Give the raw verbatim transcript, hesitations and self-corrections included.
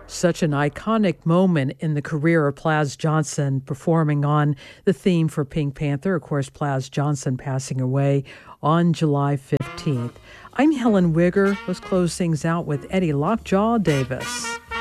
Such an iconic moment in the career of Plas Johnson, performing on the theme for Pink Panther. Of course, Plas Johnson passing away on July fifteenth. I'm Helen Wigger. Let's close things out with Eddie Lockjaw Davis.